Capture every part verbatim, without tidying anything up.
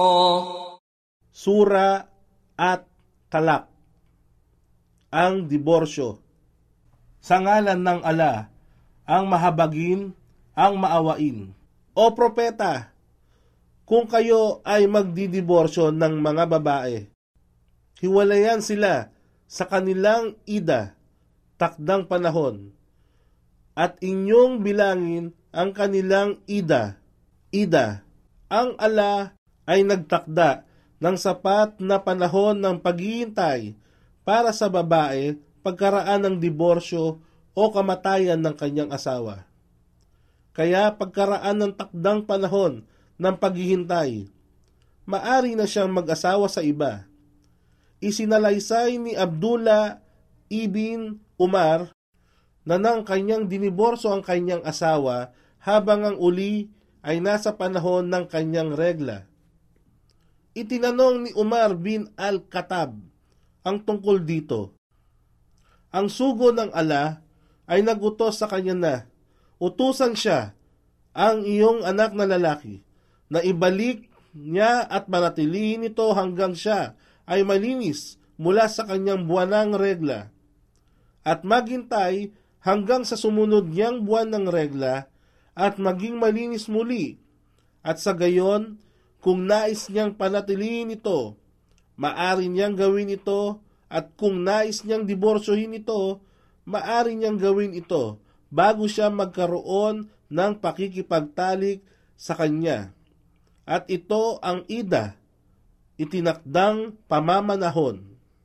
Sura at talak. Ang diborsyo. Sa ngalan ng ala, ang mahabagin, ang maawain. O propeta, kung kayo ay magdidiborsyo ng mga babae, hiwalayan sila sa kanilang ida, takdang panahon, at inyong bilangin ang kanilang ida. Ida, ang ala ay nagtakda ng sapat na panahon ng paghihintay para sa babae pagkaraan ng diborsyo o kamatayan ng kanyang asawa. Kaya pagkaraan ng takdang panahon ng paghihintay, maari na siyang mag-asawa sa iba. Isinalaysay ni Abdullah ibn Umar na nang kanyang diniborso ang kanyang asawa habang ang uli ay nasa panahon ng kanyang regla. Itinanong ni Umar bin al-Khattab ang tungkol dito. Ang sugo ng ala ay nagutos sa kanya na utusan siya ang iyong anak na lalaki na ibalik niya at manatilihin ito hanggang siya ay malinis mula sa kanyang buwanang regla at maghintay hanggang sa sumunod niyang buwan ng regla at maging malinis muli at sa gayon kung nais niyang panatilihin ito, maari niyang gawin ito at kung nais niyang diborsyohin ito, maari niyang gawin ito bago siya magkaroon ng pakikipagtalik sa kanya. At ito ang ida, itinakdang pamamanahon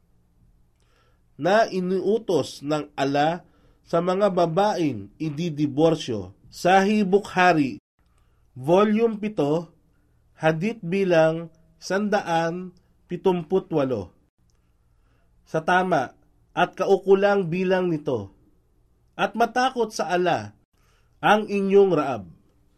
na iniutos ng ala sa mga babaeng ididiborsyo. Sahih Bukhari, Volume seven, Hadith bilang sandaan pitumput walo. Sa tama at kaukulang bilang nito, at matakot sa ala ang inyong Raab.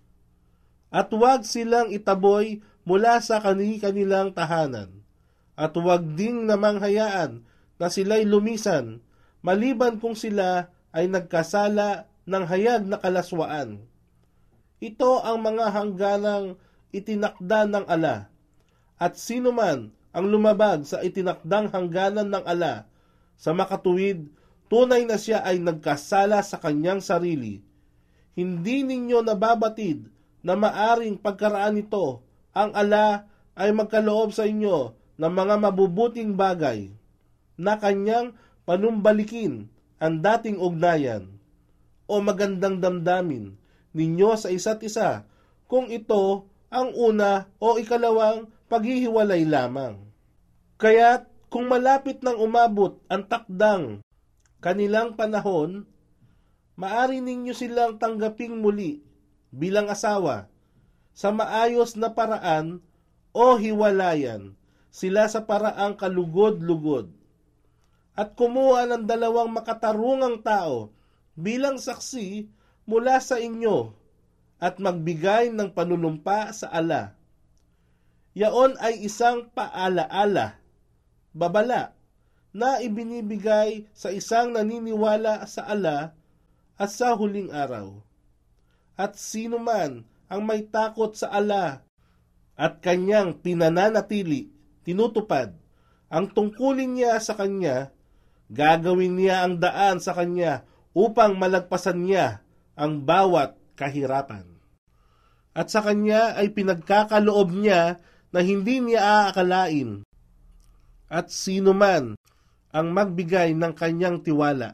At huwag silang itaboy mula sa kani-kanilang tahanan, at huwag ding namang hayaan na sila'y lumisan, maliban kung sila ay nagkasala ng hayag na kalaswaan. Ito ang mga hangganang itinakda ng ala, at sino man ang lumabag sa itinakdang hangganan ng ala sa makatuwid, tunay na siya ay nagkasala sa kanyang sarili. Hindi ninyo nababatid na maaring pagkaraan nito ang ala ay magkaloob sa inyo ng mga mabubuting bagay na kanyang panumbalikin ang dating ugnayan o magandang damdamin ninyo sa isa't isa kung ito ang una o ikalawang paghihiwalay lamang. Kaya't kung malapit nang umabot ang takdang kanilang panahon, maari ninyo silang tanggaping muli bilang asawa sa maayos na paraan o hiwalayan sila sa paraang kalugod-lugod at kumuha ng dalawang makatarungang tao bilang saksi mula sa inyo at magbigay ng panunumpa sa ala. Yaon ay isang paalaala, babala, na ibinibigay sa isang naniniwala sa ala at sa huling araw. At sino man ang may takot sa ala at kanyang pinananatili, tinutupad, ang tungkulin niya sa kanya, gagawin niya ang daan sa kanya upang malagpasan niya ang bawat kahirapan. At sa kanya ay pinagkakaloob niya na hindi niya aakalain. At sino man ang magbigay ng kanyang tiwala.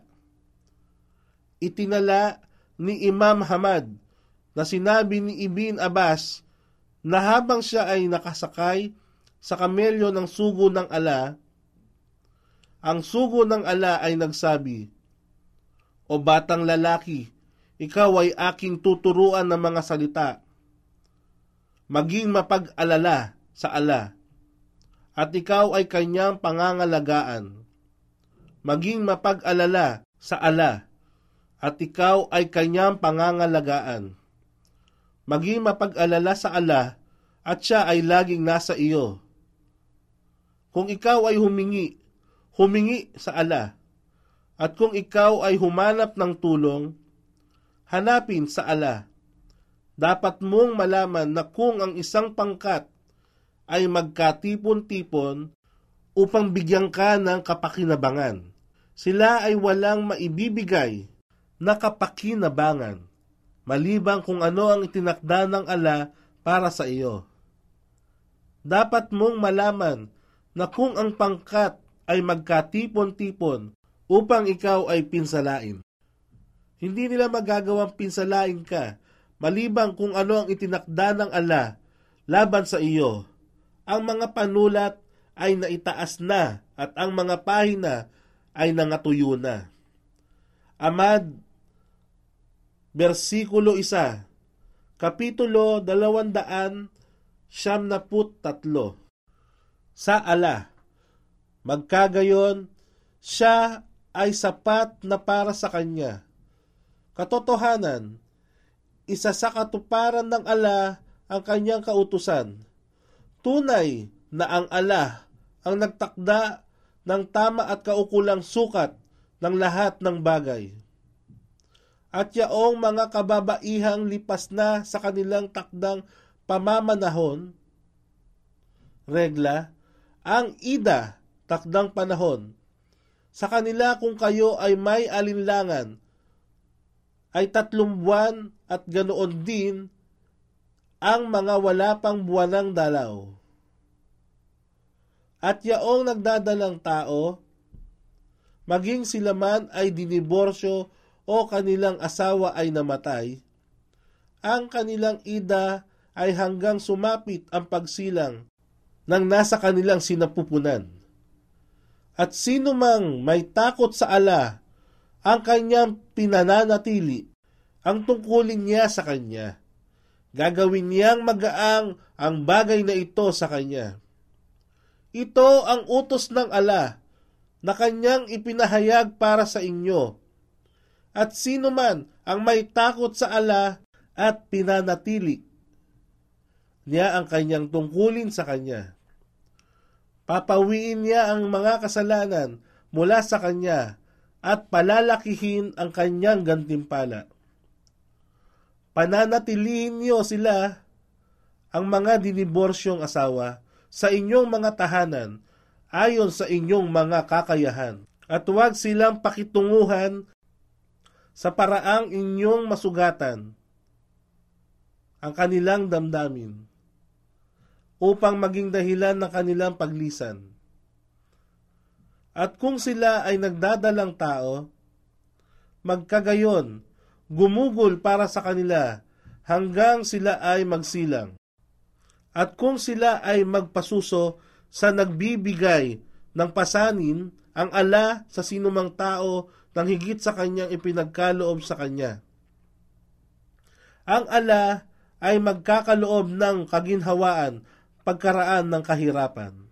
Itinala ni Imam Ahmad na sinabi ni Ibn Abbas na habang siya ay nakasakay sa kamelyo ng sugo ng ala, ang sugo ng ala ay nagsabi, "O batang lalaki, ikaw ay aking tuturuan ng mga salita. Maging mapag-alala sa ala, at ikaw ay kanyang pangangalagaan. Maging mapag-alala sa ala, at ikaw ay kanyang pangangalagaan. Maging mapag-alala sa ala, at siya ay laging nasa iyo. Kung ikaw ay humingi, humingi sa ala, at kung ikaw ay humanap ng tulong, hanapin sa ala. Dapat mong malaman na kung ang isang pangkat ay magkatipon-tipon upang bigyan ka ng kapakinabangan. Sila ay walang maibibigay na kapakinabangan, maliban kung ano ang itinakda ng ala para sa iyo. Dapat mong malaman na kung ang pangkat ay magkatipon-tipon upang ikaw ay pinsalain, hindi nila magagawang pinsalain ka, maliban kung ano ang itinakda ng ala laban sa iyo. Ang mga panulat ay naitaas na at ang mga pahina ay nangatuyo na. Amad, versikulo isa, kapitulo dalawandaan siyam na put tatlo. Sa ala, magkagayon, siya ay sapat na para sa kanya. Katotohanan, isa sa katuparan ng ala ang kanyang kautusan. Tunay na ang ala ang nagtakda ng tama at kaukulang sukat ng lahat ng bagay. At yaong mga kababaihang lipas na sa kanilang takdang pamamanahon, regla, ang ida, takdang panahon, sa kanila kung kayo ay may alinlangan, ay tatlong buwan at ganoon din ang mga wala pang buwanang dalaw. At yaong nagdadalang tao, maging sila man ay diniborsyo o kanilang asawa ay namatay, ang kanilang ida ay hanggang sumapit ang pagsilang ng nasa kanilang sinapupunan. At sino mang may takot sa ala, ang kanyang pinananatili, ang tungkulin niya sa kanya. Gagawin niyang magaang ang bagay na ito sa kanya. Ito ang utos ng ala na kanyang ipinahayag para sa inyo. At sino man ang may takot sa ala at pinanatili niya ang kanyang tungkulin sa kanya, papawiin niya ang mga kasalanan mula sa kanya at palalakihin ang kanyang gantimpala. Pananatilihin niyo sila, ang mga diniborsyong asawa, sa inyong mga tahanan, ayon sa inyong mga kakayahan, at huwag silang pakitunguhan sa paraang inyong masugatan ang kanilang damdamin, upang maging dahilan ng kanilang paglisan. At kung sila ay nagdadalang tao, magkagayon, gumugol para sa kanila hanggang sila ay magsilang. At kung sila ay magpasuso sa nagbibigay ng pasanin, ang ala sa sinumang tao nang higit sa kanyang ipinagkaloob sa kanya. Ang ala ay magkakaloob ng kaginhawaan pagkaraan ng kahirapan.